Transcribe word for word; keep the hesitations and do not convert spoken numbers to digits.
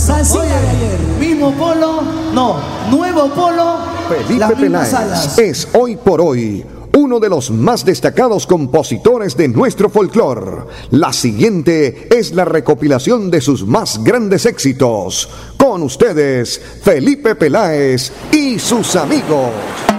Salsita de ayer. Mismo polo, no, nuevo polo. Felipe las mismas Peláez alas. es hoy por hoy uno de los más destacados compositores de nuestro folclore. La siguiente es la recopilación de sus más grandes éxitos. Con ustedes, Felipe Peláez y sus amigos.